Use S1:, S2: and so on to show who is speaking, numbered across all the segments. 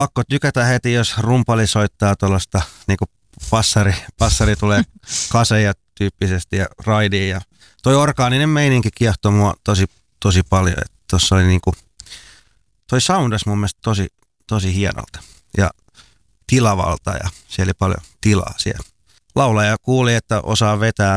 S1: pakko tykätä heti, jos rumpali soittaa tuollaista niinku passari tulee kaseja tyyppisesti ja raidiin. Ja toi orgaaninen meininki kiehtoi mua tosi paljon. Että tossa oli niinku, toi soundas mun mielestä tosi hienolta ja tilavalta ja siellä oli paljon tilaa siellä. Laulaja kuuli, että osaa vetää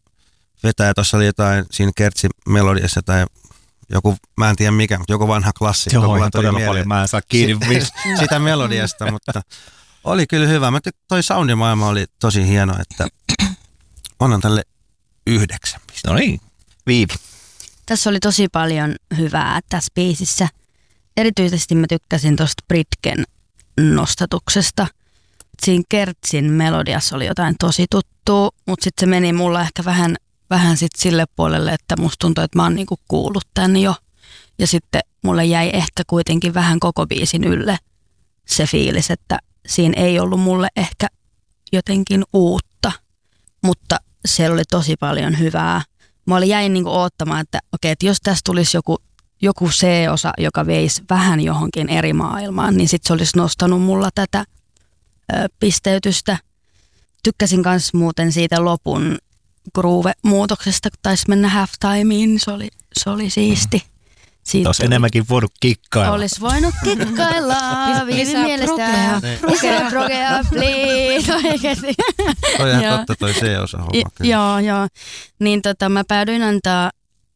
S1: ja tuossa oli jotain siinä Kertsin melodiassa tai joku, mä en tiedä mikä, mutta joku vanha klassikko.
S2: Joo, ihan todella paljon, mä en saa kiinni
S1: sitä melodiasta, mutta oli kyllä hyvä. Toi soundimaailma oli tosi hieno, että annan tälle 9.
S2: No niin, Viivi.
S3: Tässä oli tosi paljon hyvää tässä biisissä. Erityisesti mä tykkäsin tosta Britken nostatuksesta. Siinä Kertsin melodiassa oli jotain tosi tuttua, mutta sitten se meni mulla ehkä vähän sit sille puolelle, että musta tuntui, että mä oon niinku kuullut tän jo. Ja sitten mulle jäi ehkä kuitenkin vähän koko biisin ylle se fiilis, että siinä ei ollut mulle ehkä jotenkin uutta, mutta siellä oli tosi paljon hyvää. Mä jäin niinku oottamaan, että okei, että jos tässä tulisi joku C-osa, joka veisi vähän johonkin eri maailmaan, niin sitten se olisi nostanut mulla tätä pisteytystä. Tykkäsin myös muuten siitä lopun groove-muutoksesta, kun taisi mennä halftimeen, se oli siisti.
S2: Olisi enemmänkin voinut kikkailla.
S3: Olisi voinut kikkailla. Viivi mielestä. Lisää progea, please. Oikeasti.
S1: Toi ihan totta, toi C-osa homma.
S3: Joo. Niin mä päädyin antaa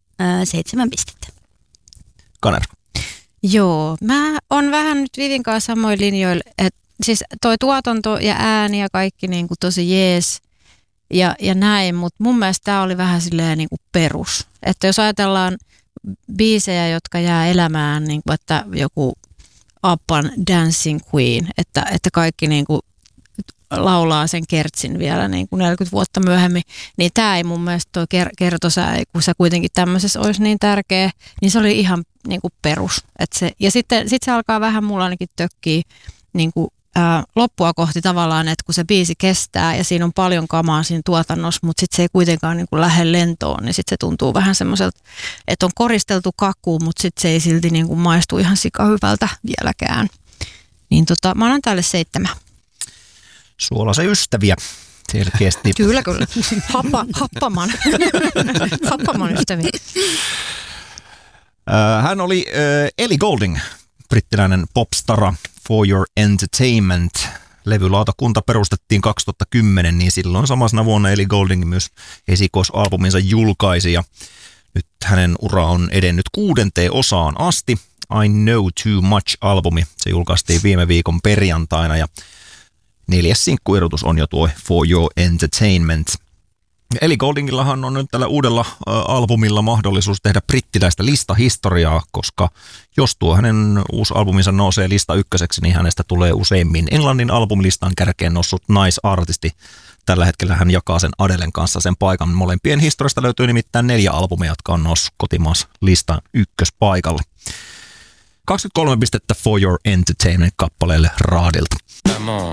S3: 7 pistettä.
S2: Kanerva.
S4: Joo, mä oon vähän nyt Vivin kanssa samoin linjoilla, että siis toi tuotanto ja ääni ja kaikki niin kuin tosi jees ja näin, mutta mun mielestä tää oli vähän silleen niin kuin perus. Että jos ajatellaan biisejä, jotka jää elämään, niin kuin, että joku Abban Dancing Queen, että kaikki niin kuin laulaa sen Kertsin vielä niin kuin 40 vuotta myöhemmin, niin tämä ei mun mielestä toi kertosää, kun se kuitenkin tämmöisessä olisi niin tärkeä, niin se oli ihan niin kuin perus. Ja sitten se alkaa vähän mulla ainakin tökkiä niin kuin, loppua kohti tavallaan, että kun se biisi kestää ja siinä on paljon kamaa siinä tuotannossa, mutta sitten se ei kuitenkaan niin kuin lähde lentoon, niin sitten se tuntuu vähän semmoiselta, että on koristeltu kakkuun, mutta sitten se ei silti niin kuin maistu ihan sikahyvältä vieläkään. Niin mä annan tälle 7.
S2: Suolaisen ystäviä selkeästi.
S4: Kyllä. Happaman ystäviä.
S2: Hän oli Ellie Goulding, brittiläinen popstara. For Your Entertainment. Levylautakunta perustettiin 2010, niin silloin samana vuonna Ellie Goulding myös esikoisalbuminsa julkaisi. Ja nyt hänen ura on edennyt 6. osaan asti. I Know Too Much-albumi. Se julkaistiin viime viikon perjantaina ja 4. sinkkuerotus on jo tuo For Your Entertainment. Ellie Gouldingillahan on nyt tällä uudella albumilla mahdollisuus tehdä brittiläistä listahistoriaa, koska jos tuo hänen uusi albuminsa nousee lista 1, niin hänestä tulee useimmin Englannin albumilistan kärkeen noussut naisartisti. Tällä hetkellä hän jakaa sen Adelen kanssa sen paikan. Molempien historiasta löytyy nimittäin 4 albumia, jotka on noussut kotimaassa listan 1 paikalle. 23 pistettä For Your Entertainment -kappaleelle raadilta.
S5: Come on.